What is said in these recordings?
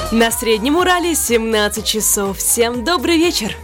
На Среднем Урале 17 часов. Всем добрый вечер.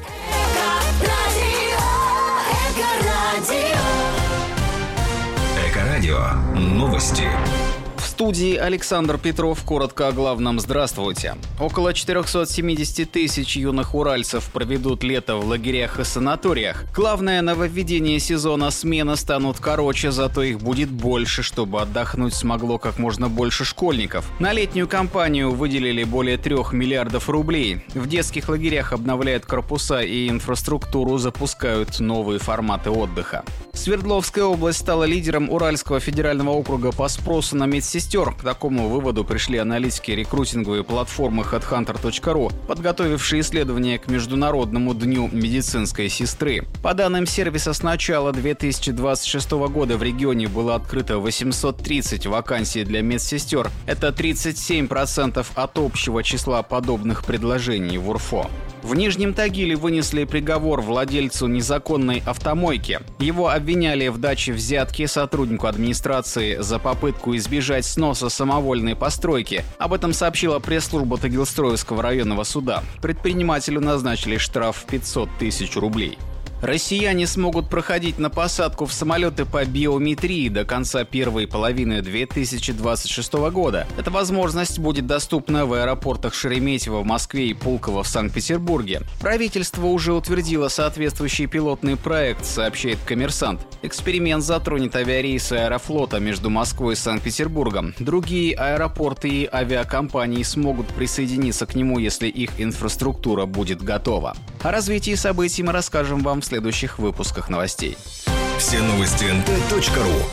Эко-радио. Новости. В студии Александр Петров. Коротко о главном. Здравствуйте. Около 470 тысяч юных уральцев проведут лето в лагерях и санаториях. Главное нововведение сезона — смены станут короче, зато их будет больше, чтобы отдохнуть смогло как можно больше школьников. На летнюю кампанию выделили более 3 миллиардов рублей. В детских лагерях обновляют корпуса и инфраструктуру, запускают новые форматы отдыха. Свердловская область стала лидером Уральского федерального округа по спросу на медсестер. К такому выводу пришли аналитики рекрутинговой платформы headhunter.ru, подготовившие исследование к Международному дню медицинской сестры. По данным сервиса, с начала 2026 года в регионе было открыто 830 вакансий для медсестер. Это 37% от общего числа подобных предложений в УРФО. В Нижнем Тагиле вынесли приговор владельцу незаконной автомойки. Его обвиняли в даче взятки сотруднику администрации за попытку избежать сноса самовольной постройки. Об этом сообщила пресс-служба Тагилстроевского районного суда. Предпринимателю назначили штраф в 500 тысяч рублей. Россияне смогут проходить на посадку в самолеты по биометрии до конца первой половины 2026 года. Эта возможность будет доступна в аэропортах Шереметьево в Москве и Пулково в Санкт-Петербурге. Правительство уже утвердило соответствующий пилотный проект, сообщает «Коммерсант». Эксперимент затронет авиарейсы Аэрофлота между Москвой и Санкт-Петербургом. Другие аэропорты и авиакомпании смогут присоединиться к нему, если их инфраструктура будет готова. О развитии событий мы расскажем вам в следующих выпусках новостей. Все новости nt.ru.